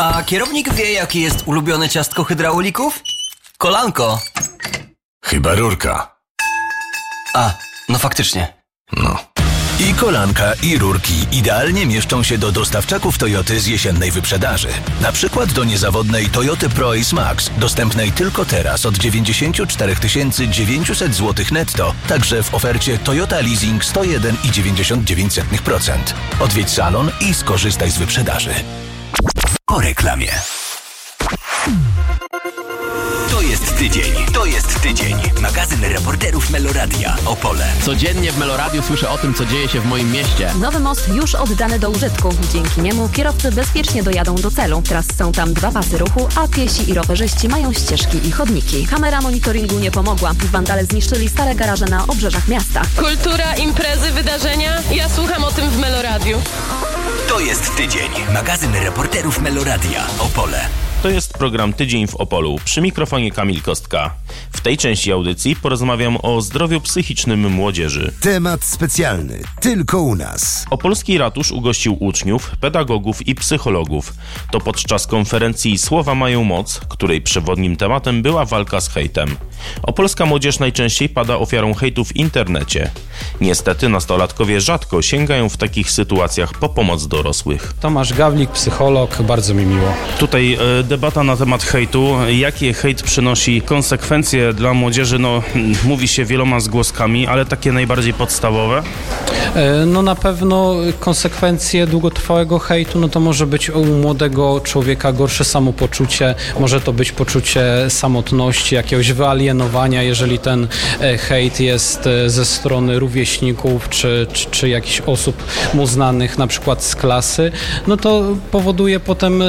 A kierownik wie, jakie jest ulubione ciastko hydraulików? Kolanko. Chyba rurka. A, no faktycznie. No. I kolanka, i rurki idealnie mieszczą się do dostawczaków Toyoty z jesiennej wyprzedaży. Na przykład do niezawodnej Toyoty Pro-Ace Max, dostępnej tylko teraz od 94 900 zł netto, także w ofercie Toyota Leasing 101,99%. Odwiedź salon i skorzystaj z wyprzedaży. Po reklamie. To jest tydzień. Magazyn reporterów Meloradia. Opole. Codziennie w Meloradiu słyszę o tym, co dzieje się w moim mieście. Nowy most już oddany do użytku. Dzięki niemu kierowcy bezpiecznie dojadą do celu. Teraz są tam 2 pasy ruchu, a piesi i rowerzyści mają ścieżki i chodniki. Kamera monitoringu nie pomogła. Wandale zniszczyli stare garaże na obrzeżach miasta. Kultura, imprezy, wydarzenia. Ja słucham o tym w Meloradiu. To jest tydzień. Magazyn reporterów Meloradia. Opole. To jest program Tydzień w Opolu. Przy mikrofonie Kamil Kostka. W tej części audycji porozmawiam o zdrowiu psychicznym młodzieży. Temat specjalny. Tylko u nas. Opolski ratusz ugościł uczniów, pedagogów i psychologów. To podczas konferencji Słowa mają moc, której przewodnim tematem była walka z hejtem. Opolska młodzież najczęściej pada ofiarą hejtu w internecie. Niestety nastolatkowie rzadko sięgają w takich sytuacjach po pomoc dorosłych. Tomasz Gawlik, psycholog, bardzo mi miło. Tutaj debata na temat hejtu. Jakie hejt przynosi konsekwencje dla młodzieży? No, mówi się wieloma zgłoskami, ale takie najbardziej podstawowe? No na pewno konsekwencje długotrwałego hejtu, no to może być u młodego człowieka gorsze samopoczucie, może to być poczucie samotności, jakiegoś wyalienowania, jeżeli ten hejt jest ze strony rówieśników czy jakichś osób mu znanych, na przykład z klasy, no to powoduje potem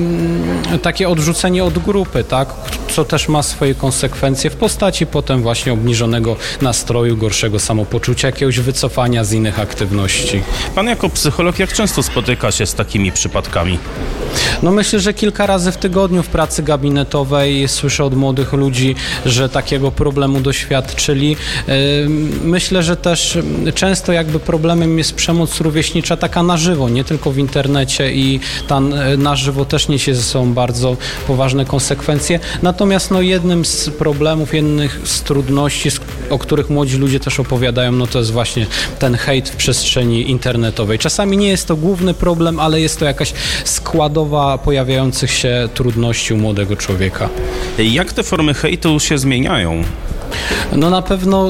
takie odrzucenie od grupy, tak, co też ma swoje konsekwencje w postaci potem właśnie obniżonego nastroju, gorszego samopoczucia, jakiegoś wycofania z innych aktywności. Pan jako psycholog jak często spotyka się z takimi przypadkami? No myślę, że kilka razy w tygodniu w pracy gabinetowej słyszę od młodych ludzi, że takiego problemu doświadczyli. Myślę, że też często jakby problemem jest przemoc rówieśnicza taka na żywo, nie tylko w internecie i ta na żywo też niesie ze sobą bardzo poważne konsekwencje. Natomiast no jednym z problemów, jednych z trudności, o których młodzi ludzie też opowiadają, no to jest właśnie ten hejt w przestrzeni internetowej. Czasami nie jest to główny problem, ale jest to jakaś składowa pojawiających się trudności u młodego człowieka. Jak te formy hejtu się zmieniają? No na pewno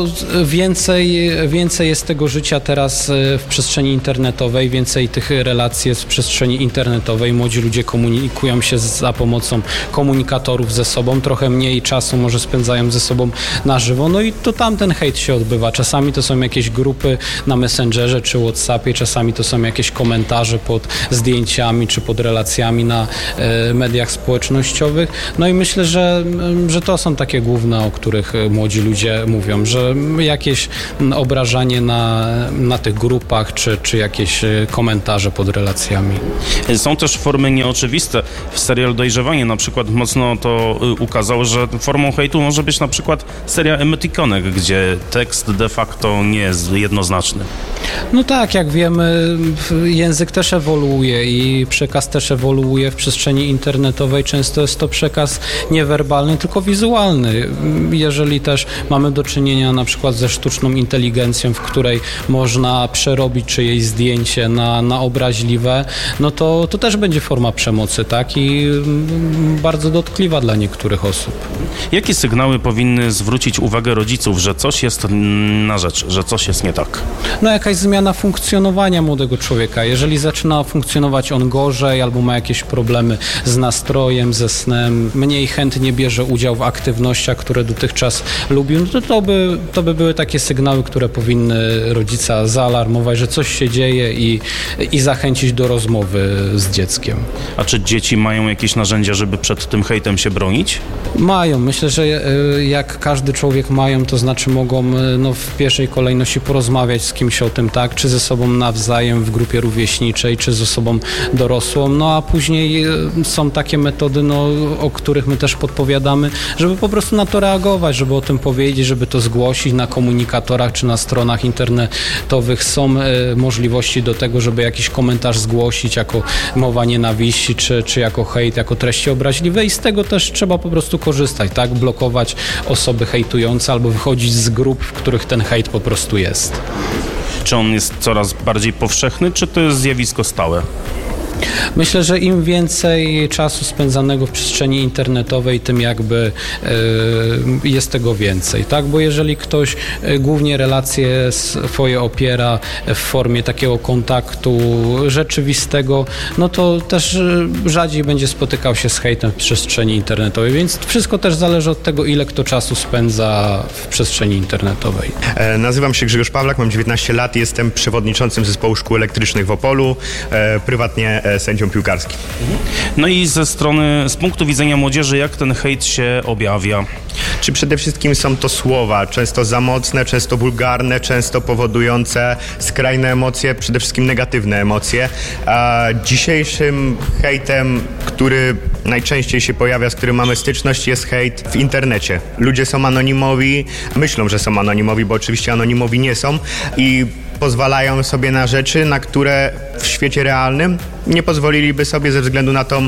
więcej jest tego życia teraz w przestrzeni internetowej, więcej tych relacji jest w przestrzeni internetowej. Młodzi ludzie komunikują się za pomocą komunikatorów ze sobą, trochę mniej czasu może spędzają ze sobą na żywo, no i to tam ten hejt się odbywa. Czasami to są jakieś grupy na Messengerze czy WhatsAppie, czasami to są jakieś komentarze pod zdjęciami czy pod relacjami na mediach społecznościowych. No i myślę, że to są takie główne, o których młodzi ludzie mówią, że jakieś obrażanie na tych grupach, czy jakieś komentarze pod relacjami. Są też formy nieoczywiste. Serial Dojrzewanie na przykład mocno to ukazał, że formą hejtu może być na przykład seria emotikonek, gdzie tekst de facto nie jest jednoznaczny. No tak, jak wiemy, język też ewoluuje i przekaz też ewoluuje w przestrzeni internetowej. Często jest to przekaz niewerbalny, tylko wizualny. Jeżeli też mamy do czynienia na przykład ze sztuczną inteligencją, w której można przerobić czyjeś zdjęcie na obraźliwe, no to też będzie forma przemocy, tak? I bardzo dotkliwa dla niektórych osób. Jakie sygnały powinny zwrócić uwagę rodziców, że coś jest na rzecz, że coś jest nie tak? No jakaś zmiana funkcjonowania młodego człowieka. Jeżeli zaczyna funkcjonować on gorzej albo ma jakieś problemy z nastrojem, ze snem, mniej chętnie bierze udział w aktywnościach, które dotychczas lubił, no to by były takie sygnały, które powinny rodzica zaalarmować, że coś się dzieje i zachęcić do rozmowy z dzieckiem. A czy dzieci mają jakieś narzędzia, żeby przed tym hejtem się bronić? Mają. Myślę, że jak każdy człowiek mają, to znaczy mogą w pierwszej kolejności porozmawiać z kimś o tym, tak, czy ze sobą nawzajem w grupie rówieśniczej, czy z osobą dorosłą, no a później są takie metody, o których my też podpowiadamy, żeby po prostu na to reagować, żeby o tym tym powiedzieć, żeby to zgłosić na komunikatorach czy na stronach internetowych. Są możliwości do tego, żeby jakiś komentarz zgłosić jako mowa nienawiści, czy jako hejt, jako treści obraźliwe i z tego też trzeba po prostu korzystać, tak? Blokować osoby hejtujące albo wychodzić z grup, w których ten hejt po prostu jest. Czy on jest coraz bardziej powszechny, czy to jest zjawisko stałe? Myślę, że im więcej czasu spędzanego w przestrzeni internetowej, tym jakby jest tego więcej, tak? Bo jeżeli ktoś głównie relacje swoje opiera w formie takiego kontaktu rzeczywistego, no to też rzadziej będzie spotykał się z hejtem w przestrzeni internetowej, więc wszystko też zależy od tego, ile kto czasu spędza w przestrzeni internetowej. Nazywam się Grzegorz Pawlak, mam 19 lat, jestem przewodniczącym zespołu szkół elektrycznych w Opolu, prywatnie sędzią piłkarskim. No i z punktu widzenia młodzieży, jak ten hejt się objawia? Czy przede wszystkim są to słowa, często za mocne, często wulgarne, często powodujące skrajne emocje, przede wszystkim negatywne emocje. A dzisiejszym hejtem, który najczęściej się pojawia, z którym mamy styczność, jest hejt w internecie. Ludzie są anonimowi, myślą, że są anonimowi, bo oczywiście anonimowi nie są i pozwalają sobie na rzeczy, na które w świecie realnym nie pozwoliliby sobie ze względu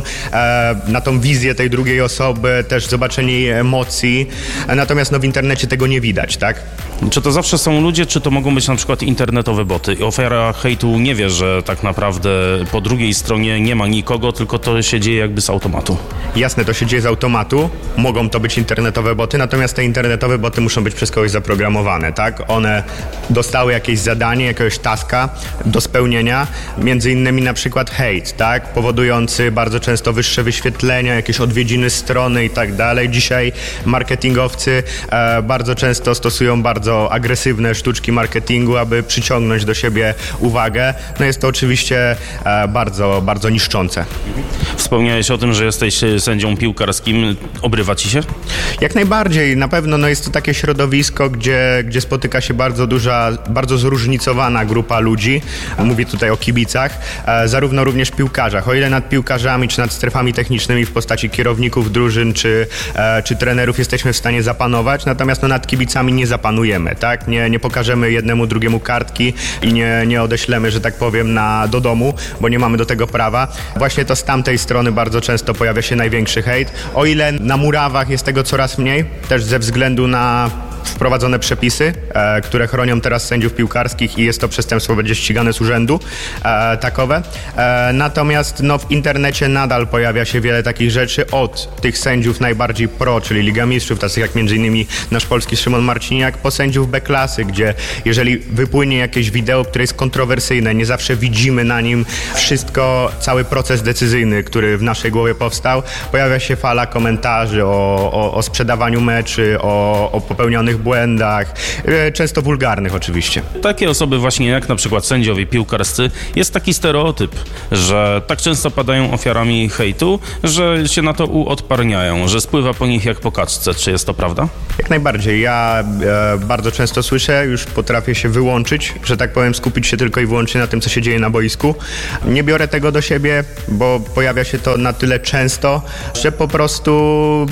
na tą wizję tej drugiej osoby, też zobaczenie jej emocji. Natomiast w internecie tego nie widać, tak? Czy to zawsze są ludzie, czy to mogą być na przykład internetowe boty? I ofiara hejtu nie wie, że tak naprawdę po drugiej stronie nie ma nikogo, tylko to się dzieje jakby z automatu. Jasne, to się dzieje z automatu. Mogą to być internetowe boty, natomiast te internetowe boty muszą być przez kogoś zaprogramowane, tak? One dostały jakieś zadanie, jakiegoś taska do spełnienia, między innymi na przykład hejt, tak? Powodujący bardzo często wyższe wyświetlenia, jakieś odwiedziny strony i tak dalej. Dzisiaj marketingowcy bardzo często stosują bardzo agresywne sztuczki marketingu, aby przyciągnąć do siebie uwagę. No jest to oczywiście bardzo, bardzo niszczące. Wspomniałeś o tym, że jesteś sędzią piłkarskim. Obrywa ci się? Jak najbardziej. Na pewno jest to takie środowisko, gdzie spotyka się bardzo zróżnicowana grupa ludzi. Mówię tutaj o kibicach, zarówno również piłkarzach. O ile nad piłkarzami czy nad strefami technicznymi w postaci kierowników drużyn czy trenerów jesteśmy w stanie zapanować, natomiast nad kibicami nie zapanujemy, tak? Nie pokażemy jednemu, drugiemu kartki i nie odeślemy, że tak powiem, do domu, bo nie mamy do tego prawa. Właśnie to z tamtej strony bardzo często pojawia się największy hejt. O ile na murawach jest tego coraz mniej, też ze względu na wprowadzone przepisy, które chronią teraz sędziów piłkarskich i jest to przestępstwo, będzie ścigane z urzędu takowe. Natomiast w internecie nadal pojawia się wiele takich rzeczy od tych sędziów najbardziej pro, czyli Liga Mistrzów, tacy jak m.in. nasz polski Szymon Marciniak, po sędziów B-klasy, gdzie jeżeli wypłynie jakieś wideo, które jest kontrowersyjne, nie zawsze widzimy na nim wszystko, cały proces decyzyjny, który w naszej głowie powstał, pojawia się fala komentarzy o sprzedawaniu meczy, o popełnionych błędach, często wulgarnych oczywiście. Takie osoby właśnie jak na przykład sędziowie piłkarscy, jest taki stereotyp, że tak często padają ofiarami hejtu, że się na to uodparniają, że spływa po nich jak po kaczce. Czy jest to prawda? Jak najbardziej. Ja bardzo często słyszę, już potrafię się wyłączyć, że tak powiem, skupić się tylko i wyłącznie na tym, co się dzieje na boisku. Nie biorę tego do siebie, bo pojawia się to na tyle często, że po prostu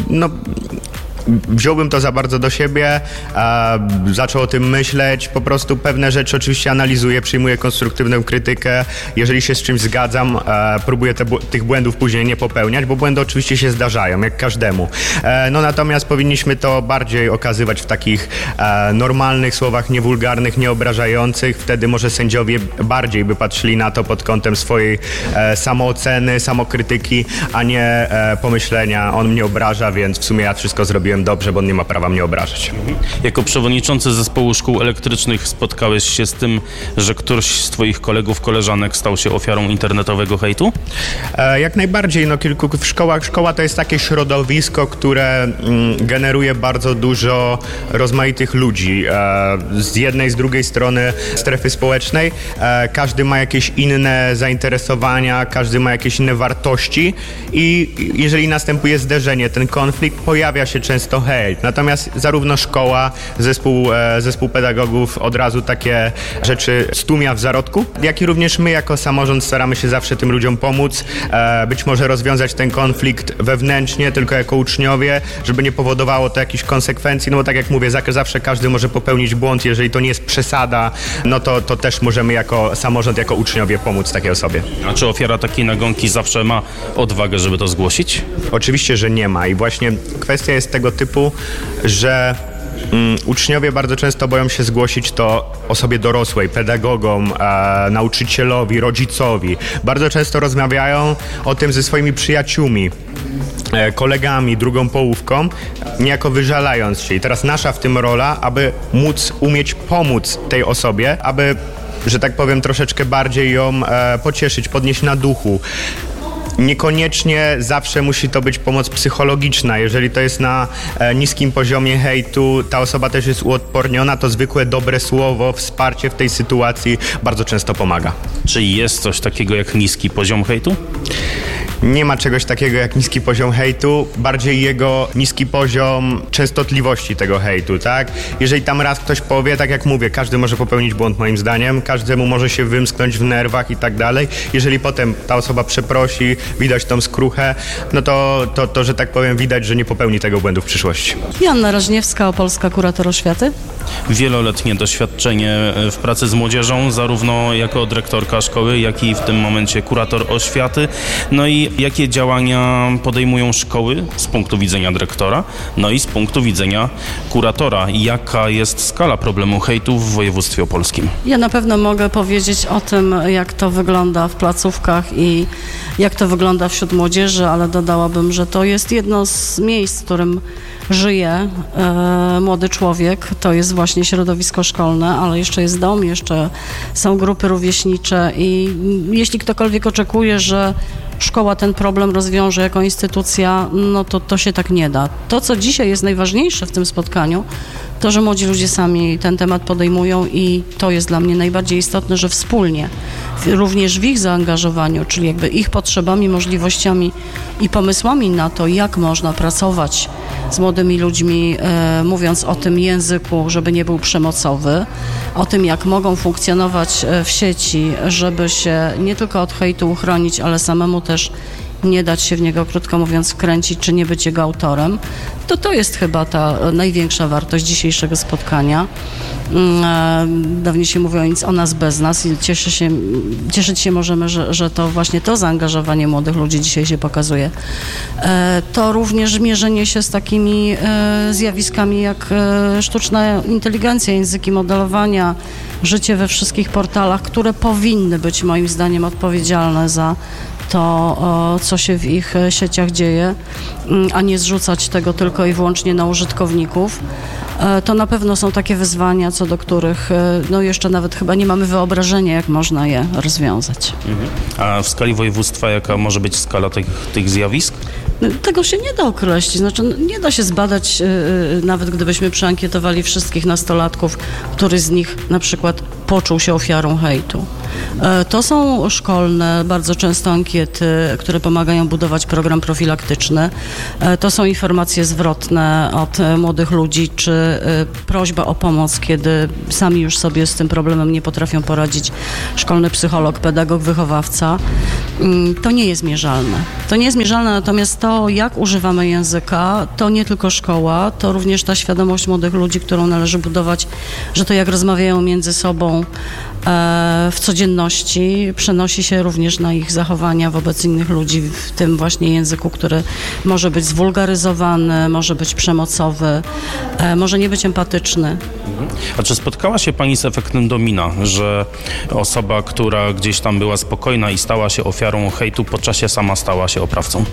wziąłbym to za bardzo do siebie, zaczął o tym myśleć, po prostu pewne rzeczy oczywiście analizuję, przyjmuję konstruktywną krytykę, jeżeli się z czymś zgadzam, próbuję tych błędów później nie popełniać, bo błędy oczywiście się zdarzają, jak każdemu. Natomiast powinniśmy to bardziej okazywać w takich normalnych słowach, niewulgarnych, nieobrażających, wtedy może sędziowie bardziej by patrzyli na to pod kątem swojej samooceny, samokrytyki, a nie pomyślenia, on mnie obraża, więc w sumie ja wszystko zrobiłem dobrze, bo on nie ma prawa mnie obrażać. Jako przewodniczący zespołu szkół elektrycznych spotkałeś się z tym, że któryś z twoich kolegów, koleżanek stał się ofiarą internetowego hejtu? Jak najbardziej. Kilku w szkołach. Szkoła to jest takie środowisko, które generuje bardzo dużo rozmaitych ludzi. Z jednej, z drugiej strony strefy społecznej. Każdy ma jakieś inne zainteresowania, każdy ma jakieś inne wartości i jeżeli następuje zderzenie, ten konflikt, pojawia się często często hejt. Natomiast zarówno szkoła, zespół pedagogów od razu takie rzeczy stłumia w zarodku, jak i również my jako samorząd staramy się zawsze tym ludziom pomóc, być może rozwiązać ten konflikt wewnętrznie, tylko jako uczniowie, żeby nie powodowało to jakichś konsekwencji, no bo tak jak mówię, zawsze każdy może popełnić błąd, jeżeli to nie jest przesada, no to też możemy jako samorząd, jako uczniowie pomóc takiej osobie. A czy ofiara takiej nagonki zawsze ma odwagę, żeby to zgłosić? Oczywiście, że nie ma i właśnie kwestia jest tego typu, że uczniowie bardzo często boją się zgłosić to osobie dorosłej, pedagogom, nauczycielowi, rodzicowi. Bardzo często rozmawiają o tym ze swoimi przyjaciółmi, kolegami, drugą połówką, niejako wyżalając się. I teraz nasza w tym rola, aby umieć pomóc tej osobie, aby, że tak powiem, troszeczkę bardziej ją pocieszyć, podnieść na duchu. Niekoniecznie zawsze musi to być pomoc psychologiczna. Jeżeli to jest na niskim poziomie hejtu, ta osoba też jest uodporniona, to zwykłe dobre słowo, wsparcie w tej sytuacji bardzo często pomaga. Czy jest coś takiego jak niski poziom hejtu? Nie ma czegoś takiego jak niski poziom hejtu, bardziej jego niski poziom częstotliwości tego hejtu, tak? Jeżeli tam raz ktoś powie, tak jak mówię, każdy może popełnić błąd moim zdaniem, każdemu może się wymsknąć w nerwach i tak dalej. Jeżeli potem ta osoba przeprosi, widać tą skruchę, no to że tak powiem, widać, że nie popełni tego błędu w przyszłości. Joanna Raźniewska, Opolska Kurator Oświaty. Wieloletnie doświadczenie w pracy z młodzieżą, zarówno jako dyrektorka szkoły, jak i w tym momencie kurator oświaty. No i jakie działania podejmują szkoły z punktu widzenia dyrektora, no i z punktu widzenia kuratora? Jaka jest skala problemu hejtu w województwie opolskim? Ja na pewno mogę powiedzieć o tym, jak to wygląda w placówkach i jak to wygląda wśród młodzieży, ale dodałabym, że to jest jedno z miejsc, w którym żyje młody człowiek. To jest właśnie środowisko szkolne, ale jeszcze jest dom, jeszcze są grupy rówieśnicze i jeśli ktokolwiek oczekuje, że szkoła ten problem rozwiąże jako instytucja, no to się tak nie da. To, co dzisiaj jest najważniejsze w tym spotkaniu, to, że młodzi ludzie sami ten temat podejmują i to jest dla mnie najbardziej istotne, że wspólnie, również w ich zaangażowaniu, czyli jakby ich potrzebami, możliwościami i pomysłami na to, jak można pracować z młodymi ludźmi, mówiąc o tym języku, żeby nie był przemocowy, o tym, jak mogą funkcjonować w sieci, żeby się nie tylko od hejtu uchronić, ale samemu też nie dać się w niego, krótko mówiąc, wkręcić, czy nie być jego autorem, to jest chyba ta największa wartość dzisiejszego spotkania. Dawniej się mówiło nic o nas bez nas i cieszyć się możemy, że to właśnie to zaangażowanie młodych ludzi dzisiaj się pokazuje. To również mierzenie się z takimi zjawiskami jak sztuczna inteligencja, języki modelowania, życie we wszystkich portalach, które powinny być moim zdaniem odpowiedzialne za to, co się w ich sieciach dzieje, a nie zrzucać tego tylko i wyłącznie na użytkowników. To na pewno są takie wyzwania, co do których no jeszcze nawet chyba nie mamy wyobrażenia, jak można je rozwiązać. A w skali województwa jaka może być skala tych zjawisk? Tego się nie da określić, znaczy nie da się zbadać, nawet gdybyśmy przeankietowali wszystkich nastolatków, który z nich na przykład poczuł się ofiarą hejtu. To są szkolne, bardzo często ankiety, które pomagają budować program profilaktyczny. To są informacje zwrotne od młodych ludzi, czy prośba o pomoc, kiedy sami już sobie z tym problemem nie potrafią poradzić. Szkolny psycholog, pedagog, wychowawca. To nie jest mierzalne. To nie jest mierzalne, natomiast to, jak używamy języka, to nie tylko szkoła, to również ta świadomość młodych ludzi, którą należy budować, że to jak rozmawiają między sobą w codzienności, przenosi się również na ich zachowania wobec innych ludzi w tym właśnie języku, który może być zwulgaryzowany, może być przemocowy, może nie być empatyczny. A czy spotkała się Pani z efektem domina, że osoba, która gdzieś tam była spokojna i stała się ofiarą hejtu, po czasie sama stała się oprawcą?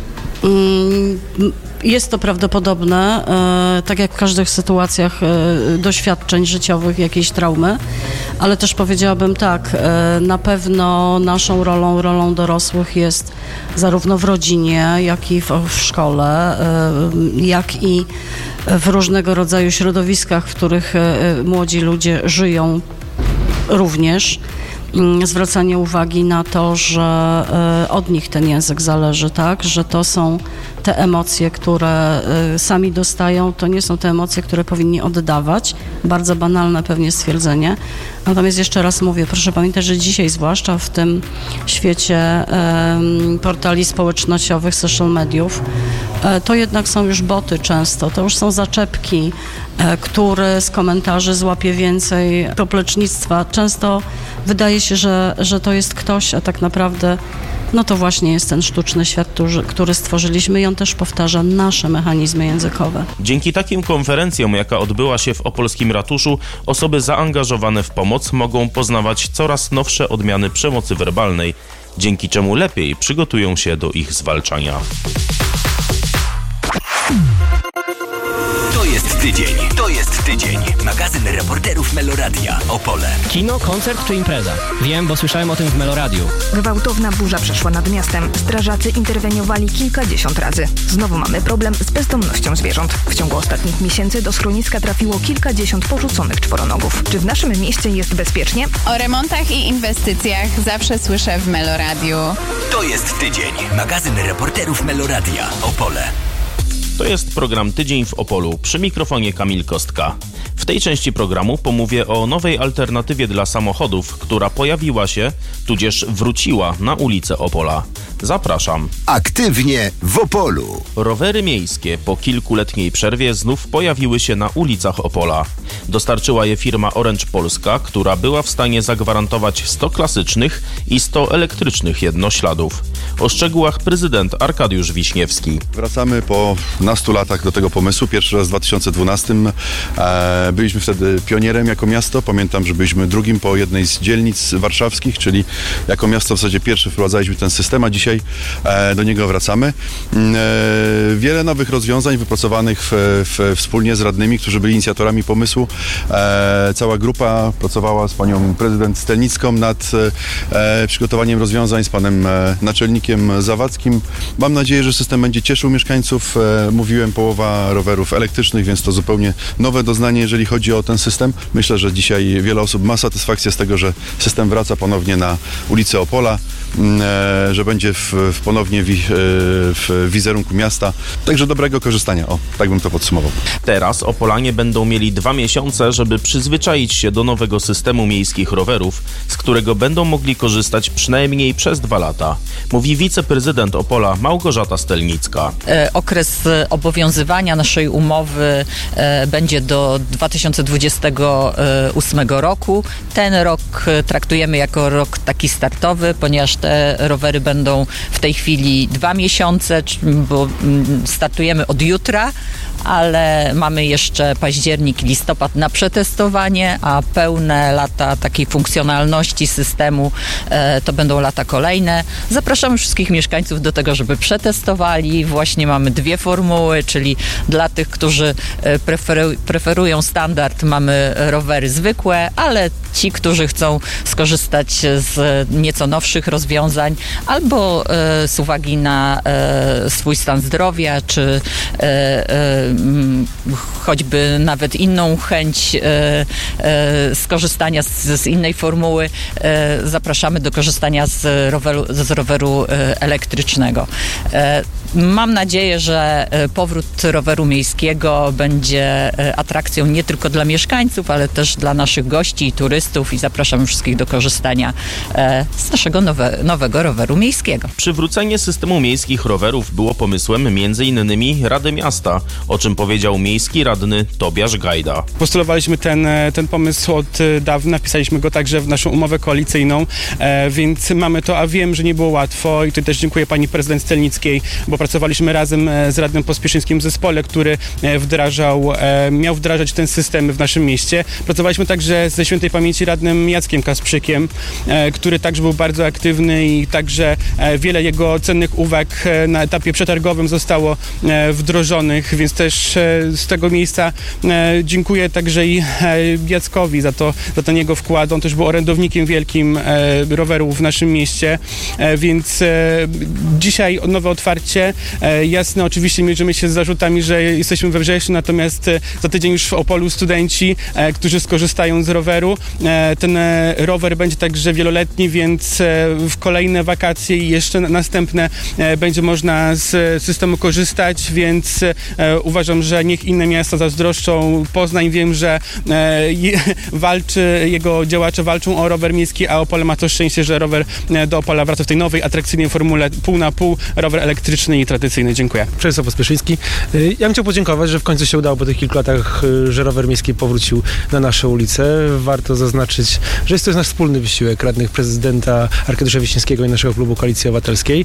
Jest to prawdopodobne, tak jak w każdych sytuacjach doświadczeń życiowych, jakiejś traumy, ale też powiedziałabym tak, na pewno naszą rolą dorosłych jest zarówno w rodzinie, jak i w szkole, jak i w różnego rodzaju środowiskach, w których młodzi ludzie żyją również. zwracanie uwagi na to, że od nich ten język zależy, tak? Że to są te emocje, które sami dostają, to nie są te emocje, które powinni oddawać. Bardzo banalne pewnie stwierdzenie. Natomiast jeszcze raz mówię, proszę pamiętać, że dzisiaj, zwłaszcza w tym świecie portali społecznościowych, social mediów, to jednak są już boty często, to już są zaczepki, który z komentarzy złapie więcej poplecznictwa. Często wydaje się, że to jest ktoś, a tak naprawdę no to właśnie jest ten sztuczny świat, który stworzyliśmy i on też powtarza nasze mechanizmy językowe. Dzięki takim konferencjom, jaka odbyła się w opolskim ratuszu, osoby zaangażowane w pomoc mogą poznawać coraz nowsze odmiany przemocy werbalnej, dzięki czemu lepiej przygotują się do ich zwalczania. To jest tydzień. Magazyn reporterów Meloradia. Opole. Kino, koncert czy impreza? Wiem, bo słyszałem o tym w Meloradiu. Gwałtowna burza przeszła nad miastem. Strażacy interweniowali kilkadziesiąt razy. Znowu mamy problem z bezdomnością zwierząt. W ciągu ostatnich miesięcy do schroniska trafiło kilkadziesiąt porzuconych czworonogów. Czy w naszym mieście jest bezpiecznie? O remontach i inwestycjach zawsze słyszę w Meloradiu. To jest tydzień. Magazyn reporterów Meloradia. Opole. To jest program Tydzień w Opolu. Przy mikrofonie Kamil Kostka. W tej części programu pomówię o nowej alternatywie dla samochodów, która pojawiła się, tudzież wróciła na ulicę Opola. Zapraszam. Aktywnie w Opolu. Rowery miejskie po kilkuletniej przerwie znów pojawiły się na ulicach Opola. Dostarczyła je firma Orange Polska, która była w stanie zagwarantować 100 klasycznych i 100 elektrycznych jednośladów. O szczegółach prezydent Arkadiusz Wiśniewski. Wracamy po nastu latach do tego pomysłu. Pierwszy raz w 2012. Byliśmy wtedy pionierem jako miasto. Pamiętam, że byliśmy drugim po jednej z dzielnic warszawskich, czyli jako miasto w zasadzie pierwszy wprowadzaliśmy ten system, a dzisiaj do niego wracamy. Wiele nowych rozwiązań wypracowanych wspólnie z radnymi, którzy byli inicjatorami pomysłu. Cała grupa pracowała z panią prezydent Stelnicką nad przygotowaniem rozwiązań, z panem naczelnikiem Zawadzkim. Mam nadzieję, że system będzie cieszył mieszkańców. Mówiłem, połowa rowerów elektrycznych, więc to zupełnie nowe doznanie, jeżeli chodzi o ten system. Myślę, że dzisiaj wiele osób ma satysfakcję z tego, że system wraca ponownie na ulicę Opola, że będzie ponownie w wizerunku miasta. Także dobrego korzystania. O, tak bym to podsumował. Teraz Opolanie będą mieli 2 miesiące, żeby przyzwyczaić się do nowego systemu miejskich rowerów, z którego będą mogli korzystać przynajmniej przez 2 lata. Mówi wiceprezydent Opola Małgorzata Stelnicka. Okres obowiązywania naszej umowy będzie do 2028 roku. Ten rok traktujemy jako rok taki startowy, ponieważ te rowery będą w tej chwili 2 miesiące, bo startujemy od jutra, ale mamy jeszcze październik i listopad na przetestowanie, a pełne lata takiej funkcjonalności systemu to będą lata kolejne. Zapraszamy wszystkich mieszkańców do tego, żeby przetestowali. Właśnie mamy 2 formuły, czyli dla tych, którzy preferują standard, mamy rowery zwykłe, ale ci, którzy chcą skorzystać z nieco nowszych rozwiązań albo z uwagi na swój stan zdrowia, czy choćby nawet inną chęć skorzystania z innej formuły, zapraszamy do korzystania z roweru elektrycznego. Mam nadzieję, że powrót roweru miejskiego będzie atrakcją nie tylko dla mieszkańców, ale też dla naszych gości i turystów i zapraszam wszystkich do korzystania z naszego nowego roweru miejskiego. Przywrócenie systemu miejskich rowerów było pomysłem m.in. Rady Miasta, o czym powiedział miejski radny Tobiasz Gajda. Postulowaliśmy ten pomysł od dawna, wpisaliśmy go także w naszą umowę koalicyjną, więc mamy to, a wiem, że nie było łatwo i tu też dziękuję pani prezydent Stelnickiej, bo pracowaliśmy razem z radnym Pospieszyńskim w zespole, który miał wdrażać ten system w naszym mieście. Pracowaliśmy także ze świętej pamięci radnym Jackiem Kasprzykiem, który także był bardzo aktywny i także wiele jego cennych uwag na etapie przetargowym zostało wdrożonych, więc też z tego miejsca dziękuję także i Jackowi za ten jego wkład. On też był orędownikiem wielkim rowerów w naszym mieście, więc dzisiaj nowe otwarcie. Jasne, oczywiście mierzymy się z zarzutami, że jesteśmy we wrześniu, natomiast za tydzień już w Opolu studenci, którzy skorzystają z roweru, ten rower będzie także wieloletni, więc w kolejne wakacje i jeszcze następne będzie można z systemu korzystać, więc uważam, że niech inne miasta zazdroszczą. Poznań, wiem, że jego działacze walczą o rower miejski, a Opole ma to szczęście, że rower do Opola wraca w tej nowej, atrakcyjnej formule pół na pół, rower elektryczny i tradycyjny. Dziękuję. Przemysław Pospieszyński. Ja bym chciał podziękować, że w końcu się udało po tych kilku latach, że rower miejski powrócił na nasze ulice. Warto zaznaczyć, że jest to nasz wspólny wysiłek radnych prezydenta Arkadiusza Wiśniewskiego i naszego klubu Koalicji Obywatelskiej.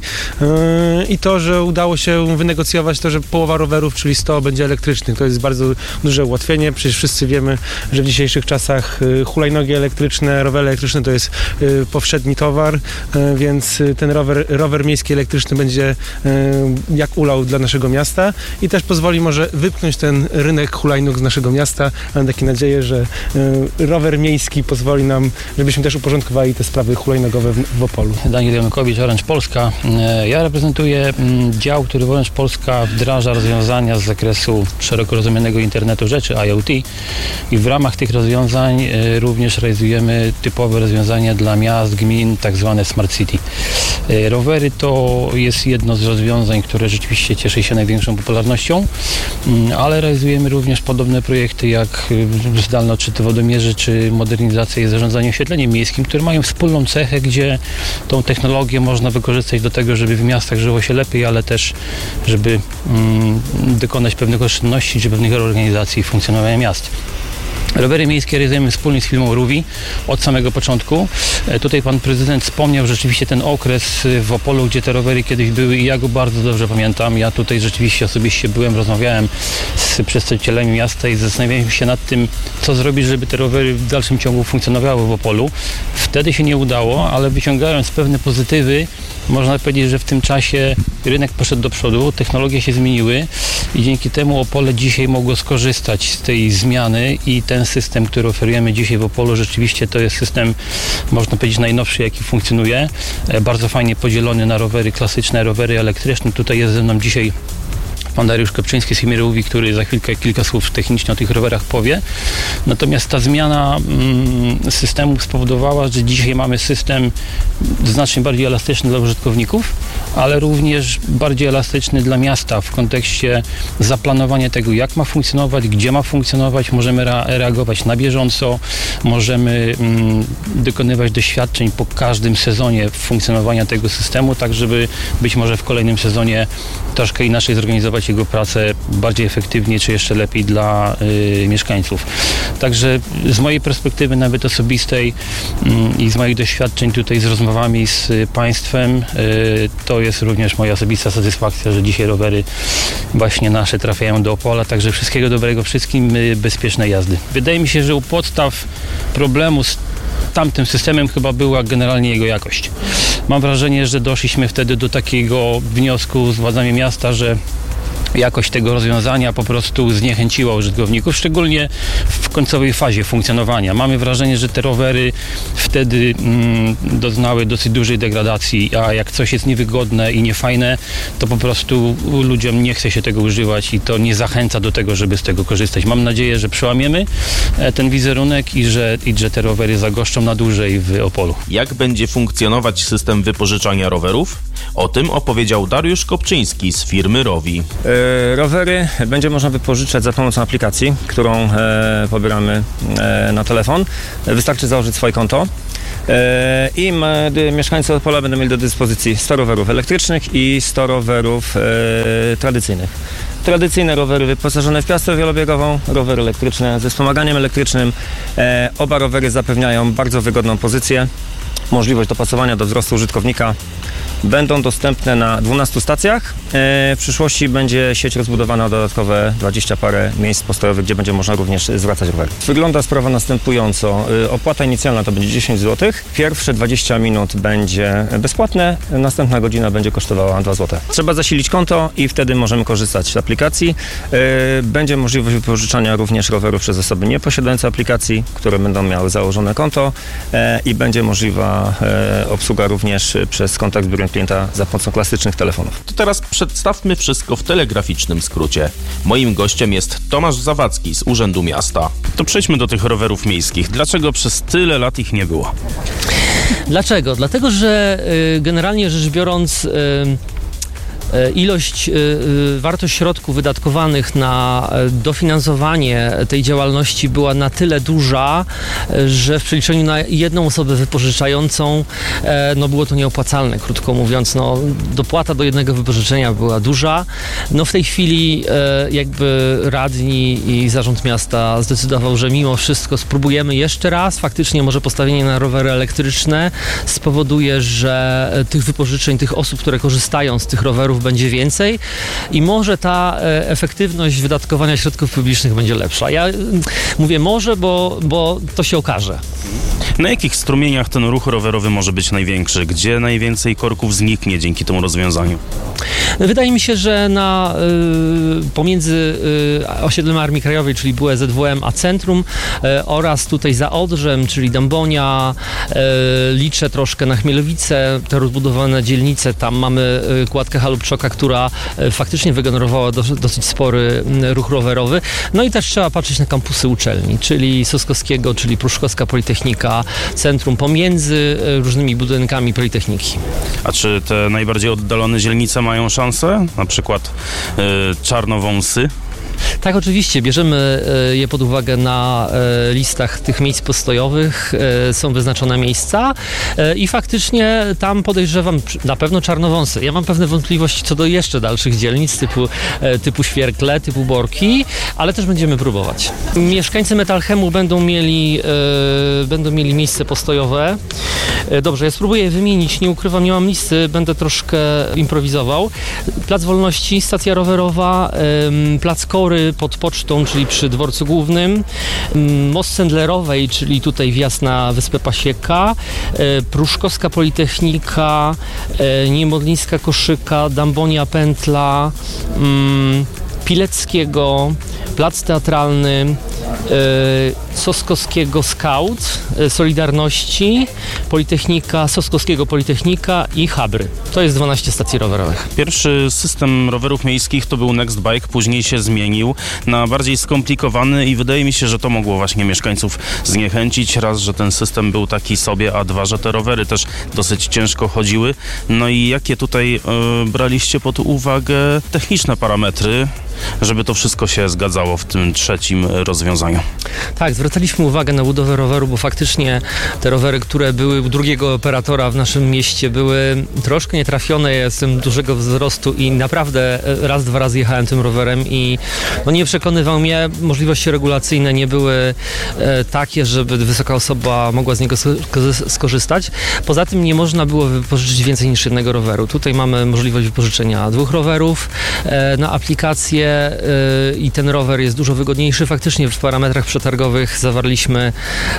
I to, że udało się wynegocjować to, że połowa rowerów, czyli 100, będzie elektrycznych. To jest bardzo duże ułatwienie. Przecież wszyscy wiemy, że w dzisiejszych czasach hulajnogi elektryczne, rowery elektryczne to jest powszedni towar, więc ten rower miejski elektryczny będzie jak ulał dla naszego miasta i też pozwoli może wypchnąć ten rynek hulajnóg z naszego miasta. Mam takie nadzieję, że rower miejski pozwoli nam, żebyśmy też uporządkowali te sprawy hulajnogowe w Opolu. Daniel Janukowicz, Orange Polska. Ja reprezentuję dział, który w Orange Polska wdraża rozwiązania z zakresu szeroko rozumianego internetu rzeczy, IoT, i w ramach tych rozwiązań również realizujemy typowe rozwiązania dla miast, gmin, tak zwane Smart City. Rowery to jest jedno z rozwiązań, które rzeczywiście cieszy się największą popularnością, ale realizujemy również podobne projekty jak zdalne odczyty wodomierzy czy modernizacja i zarządzanie oświetleniem miejskim, które mają wspólną cechę, gdzie tą technologię można wykorzystać do tego, żeby w miastach żyło się lepiej, ale też żeby dokonać pewnych oszczędności czy pewnych reorganizacji funkcjonowania miast. Rowery miejskie realizujemy wspólnie z firmą Ruvi od samego początku. Tutaj pan prezydent wspomniał rzeczywiście ten okres w Opolu, gdzie te rowery kiedyś były i ja go bardzo dobrze pamiętam. Ja tutaj rzeczywiście osobiście rozmawiałem z przedstawicielami miasta i zastanawiałem się nad tym, co zrobić, żeby te rowery w dalszym ciągu funkcjonowały w Opolu. Wtedy się nie udało, ale wyciągając pewne pozytywy, można powiedzieć, że w tym czasie rynek poszedł do przodu, technologie się zmieniły i dzięki temu Opole dzisiaj mogło skorzystać z tej zmiany i ten system, który oferujemy dzisiaj w Opolu, rzeczywiście to jest system, można powiedzieć, najnowszy, jaki funkcjonuje. Bardzo fajnie podzielony na rowery klasyczne, rowery elektryczne. Tutaj jest ze mną dzisiaj pan Dariusz Kopczyński z firmy Ruvi, który za chwilkę kilka słów technicznie o tych rowerach powie. Natomiast ta zmiana systemu spowodowała, że dzisiaj mamy system znacznie bardziej elastyczny dla użytkowników, ale również bardziej elastyczny dla miasta w kontekście zaplanowania tego, jak ma funkcjonować, gdzie ma funkcjonować. Możemy reagować na bieżąco, możemy dokonywać doświadczeń po każdym sezonie funkcjonowania tego systemu, tak żeby być może w kolejnym sezonie troszkę inaczej zorganizować jego pracę bardziej efektywnie, czy jeszcze lepiej dla mieszkańców. Także z mojej perspektywy nawet osobistej i z moich doświadczeń tutaj z rozmowami z państwem, to jest również moja osobista satysfakcja, że dzisiaj rowery właśnie nasze trafiają do Opola, także wszystkiego dobrego wszystkim, bezpiecznej jazdy. Wydaje mi się, że u podstaw problemu z tamtym systemem chyba była generalnie jego jakość. Mam wrażenie, że doszliśmy wtedy do takiego wniosku z władzami miasta, że jakość tego rozwiązania po prostu zniechęciła użytkowników, szczególnie w końcowej fazie funkcjonowania. Mamy wrażenie, że te rowery wtedy doznały dosyć dużej degradacji, a jak coś jest niewygodne i niefajne, to po prostu ludziom nie chce się tego używać i to nie zachęca do tego, żeby z tego korzystać. Mam nadzieję, że przełamiemy ten wizerunek i że te rowery zagoszczą na dłużej w Opolu. Jak będzie funkcjonować system wypożyczania rowerów? O tym opowiedział Dariusz Kopczyński z firmy Ruvi. Rowery będzie można wypożyczać za pomocą aplikacji, którą pobieramy na telefon. Wystarczy założyć swoje konto i mieszkańcy Opola będą mieli do dyspozycji 100 rowerów elektrycznych i 100 rowerów tradycyjnych. Tradycyjne rowery wyposażone w piastę wielobiegową, rowery elektryczne ze wspomaganiem elektrycznym. Oba rowery zapewniają bardzo wygodną pozycję, możliwość dopasowania do wzrostu użytkownika. Będą dostępne na 12 stacjach. W przyszłości będzie sieć rozbudowana o dodatkowe 20 parę miejsc postojowych, gdzie będzie można również zwracać rowery. Wygląda sprawa następująco. Opłata inicjalna to będzie 10 zł. Pierwsze 20 minut będzie bezpłatne, następna godzina będzie kosztowała 2 zł. Trzeba zasilić konto i wtedy możemy korzystać z aplikacji. Będzie możliwość wypożyczania również rowerów przez osoby nieposiadające aplikacji, które będą miały założone konto i będzie możliwa obsługa również przez kontakt z biurem klienta za pomocą klasycznych telefonów. To teraz przedstawmy wszystko w telegraficznym skrócie. Moim gościem jest Tomasz Zawadzki z Urzędu Miasta. To przejdźmy do tych rowerów miejskich. Dlaczego przez tyle lat ich nie było? Dlaczego? Dlatego, że generalnie rzecz biorąc wartość środków wydatkowanych na dofinansowanie tej działalności była na tyle duża, że w przeliczeniu na jedną osobę wypożyczającą było to nieopłacalne, krótko mówiąc. Dopłata do jednego wypożyczenia była duża. W tej chwili jakby radni i zarząd miasta zdecydował, że mimo wszystko spróbujemy jeszcze raz. Faktycznie może postawienie na rowery elektryczne spowoduje, że tych wypożyczeń, tych osób, które korzystają z tych rowerów, będzie więcej i może ta efektywność wydatkowania środków publicznych będzie lepsza. Ja mówię może, bo to się okaże. Na jakich strumieniach ten ruch rowerowy może być największy? Gdzie najwięcej korków zniknie dzięki temu rozwiązaniu? Wydaje mi się, że pomiędzy osiedlem Armii Krajowej, czyli były ZWM, a centrum oraz tutaj za Odrzem, czyli Dąbonia, liczę troszkę na Chmielowice, te rozbudowane dzielnice, tam mamy kładkę Halubczoka, która faktycznie wygenerowała dosyć spory ruch rowerowy. I też trzeba patrzeć na kampusy uczelni, czyli Soskowskiego, czyli Pruszkowska Politechnika, centrum pomiędzy różnymi budynkami Politechniki. A czy te najbardziej oddalone dzielnice mają szansę? Na przykład Czarnowąsy? Tak, oczywiście. Bierzemy je pod uwagę na listach tych miejsc postojowych. Są wyznaczone miejsca i faktycznie tam podejrzewam na pewno Czarnowąsy. Ja mam pewne wątpliwości co do jeszcze dalszych dzielnic typu Świerkle, typu Borki, ale też będziemy próbować. Mieszkańcy Metalchemu będą mieli miejsce postojowe. Dobrze, ja spróbuję je wymienić. Nie ukrywam, nie mam listy, będę troszkę improwizował. Plac Wolności, stacja rowerowa, Plac Kory pod pocztą, czyli przy dworcu głównym, Most Sendlerowej, czyli tutaj wjazd na Wyspę Pasieka, Pruszkowska Politechnika, Niemodlińska Koszyka, Dąbonia Pętla, Pileckiego, Plac Teatralny, Soskowskiego Scout, Solidarności, Soskowskiego Politechnika i Habry. To jest 12 stacji rowerowych. Pierwszy system rowerów miejskich to był Nextbike, później się zmienił na bardziej skomplikowany i wydaje mi się, że to mogło właśnie mieszkańców zniechęcić. Raz, że ten system był taki sobie, a dwa, że te rowery też dosyć ciężko chodziły. I jakie tutaj braliście pod uwagę techniczne parametry, żeby to wszystko się zgadzało w tym trzecim rozwiązaniu? Tak, zwracaliśmy uwagę na budowę roweru, bo faktycznie te rowery, które były u drugiego operatora w naszym mieście, były troszkę nietrafione. Ja jestem dużego wzrostu i naprawdę raz, dwa razy jechałem tym rowerem i nie przekonywał mnie. Możliwości regulacyjne nie były takie, żeby wysoka osoba mogła z niego skorzystać. Poza tym nie można było wypożyczyć więcej niż jednego roweru. Tutaj mamy możliwość wypożyczenia 2 rowerów na aplikację i ten rower jest dużo wygodniejszy. Faktycznie w parametrach przetargowych zawarliśmy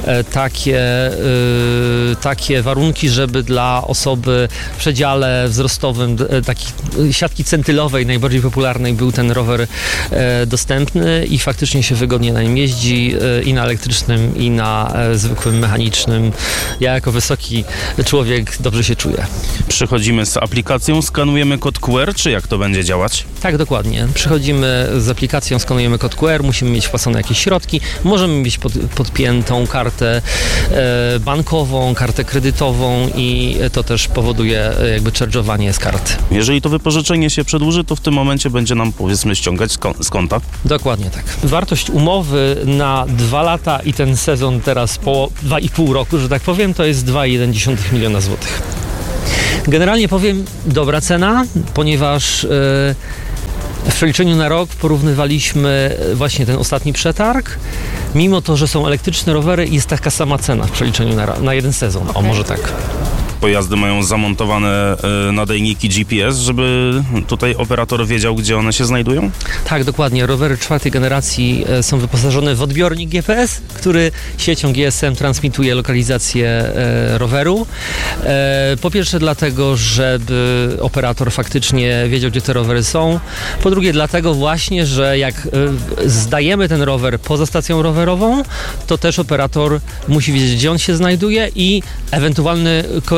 takie warunki, żeby dla osoby w przedziale wzrostowym, takiej siatki centylowej, najbardziej popularnej, był ten rower dostępny i faktycznie się wygodnie na nim jeździ i na elektrycznym, i na zwykłym mechanicznym. Ja jako wysoki człowiek dobrze się czuję. Przychodzimy z aplikacją, skanujemy kod QR, czy jak to będzie działać? Tak, dokładnie. Przychodzimy z aplikacją, skanujemy kod QR, musimy mieć wpłacone jakieś środki, możemy mieć podpiętą kartę bankową, kartę kredytową i to też powoduje jakby charge'owanie z karty. Jeżeli to wypożyczenie się przedłuży, to w tym momencie będzie nam, powiedzmy, ściągać z konta? Dokładnie tak. Wartość umowy na 2 lata i ten sezon teraz po 2,5 roku, że tak powiem, to jest 2,1 miliona złotych. Generalnie powiem, dobra cena, ponieważ w przeliczeniu na rok porównywaliśmy właśnie ten ostatni przetarg. Mimo to, że są elektryczne rowery, jest taka sama cena w przeliczeniu na jeden sezon. O, może tak. Pojazdy mają zamontowane nadajniki GPS, żeby tutaj operator wiedział, gdzie one się znajdują? Tak, dokładnie. Rowery 4. generacji są wyposażone w odbiornik GPS, który siecią GSM transmituje lokalizację roweru. Po pierwsze dlatego, żeby operator faktycznie wiedział, gdzie te rowery są. Po drugie dlatego właśnie, że jak zdajemy ten rower poza stacją rowerową, to też operator musi wiedzieć, gdzie on się znajduje i ewentualny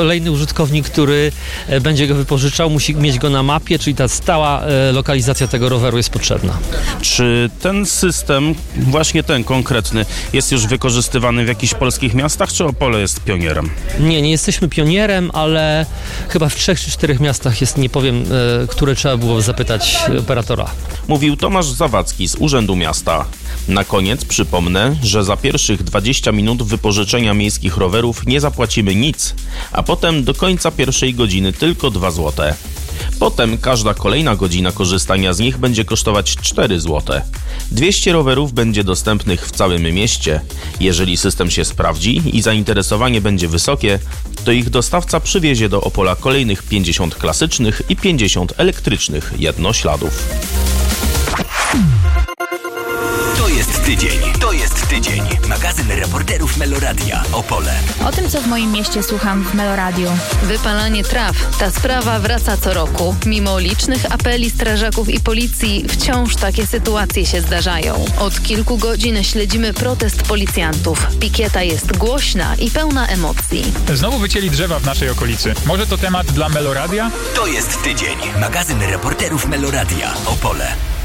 kolejny użytkownik, który będzie go wypożyczał, musi mieć go na mapie, czyli ta stała lokalizacja tego roweru jest potrzebna. Czy ten system, właśnie ten konkretny, jest już wykorzystywany w jakichś polskich miastach, czy Opole jest pionierem? Nie jesteśmy pionierem, ale chyba w 3 czy 4 miastach jest, nie powiem, które trzeba było zapytać operatora. Mówił Tomasz Zawadzki z Urzędu Miasta. Na koniec przypomnę, że za pierwszych 20 minut wypożyczenia miejskich rowerów nie zapłacimy nic, a potem do końca pierwszej godziny tylko 2 zł. Potem każda kolejna godzina korzystania z nich będzie kosztować 4 zł. 200 rowerów będzie dostępnych w całym mieście. Jeżeli system się sprawdzi i zainteresowanie będzie wysokie, to ich dostawca przywiezie do Opola kolejnych 50 klasycznych i 50 elektrycznych jednośladów. To jest tydzień. Magazyn reporterów Meloradia. Opole. O tym, co w moim mieście słucham w Meloradiu. Wypalanie traw. Ta sprawa wraca co roku. Mimo licznych apeli strażaków i policji, wciąż takie sytuacje się zdarzają. Od kilku godzin śledzimy protest policjantów. Pikieta jest głośna i pełna emocji. Znowu wycięli drzewa w naszej okolicy. Może to temat dla Meloradia? To jest tydzień. Magazyn reporterów Meloradia. Opole.